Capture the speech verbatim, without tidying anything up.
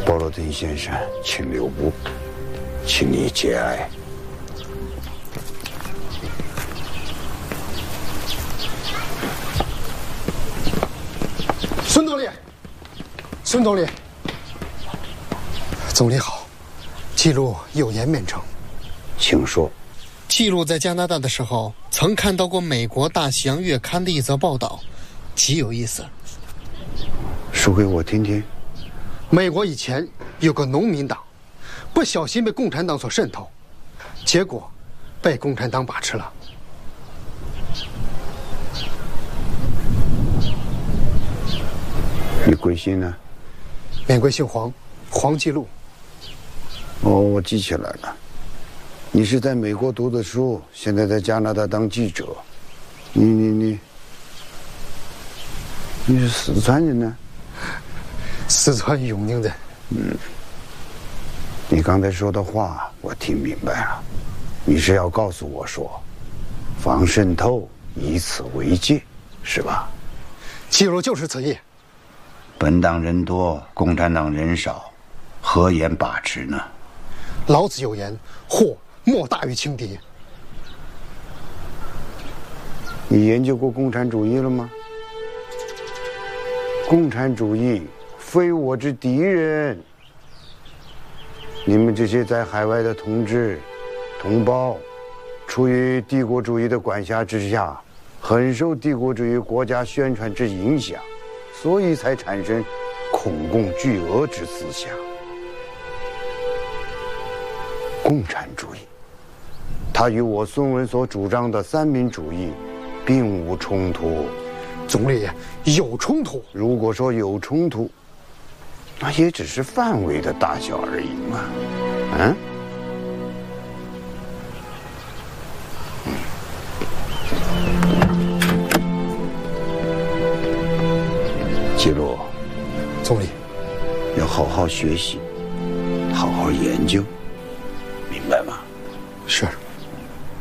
鲍罗登先生，请留步，请你节哀。 孙总理，孙总理，总理好，记录有言面呈， 请说。 记录在加拿大的时候，曾看到过美国《大西洋月刊》的一则报道，极有意思。 说给我听听。 美国以前有个农民党，不小心被共产党所渗透，结果被共产党把持了。 你贵姓呢？ 免贵姓黄，黄记录。 哦，我记起来了。你是在美国读的书，现在在加拿大当记者。你你你，你是四川人呢？ 四川永宁人。 嗯，你刚才说的话我听明白了，你是要告诉我说，防渗透，以此为戒，是吧？ 记录就是此意。 本党人多，共产党人少，何言把持呢？ 老子有言：祸莫大于轻敌。 你研究过共产主义了吗？共产主义非我之敌人。你们这些在海外的同志、同胞，处于帝国主义的管辖之下，很受帝国主义国家宣传之影响，所以才产生恐共惧俄之思想。共产主义，它与我孙文所主张的三民主义并无冲突。 总理，有冲突。 如果说有冲突，那也只是范围的大小而已嘛。嗯？记录。 总理， 要好好学习，好好研究，明白吗？ 是。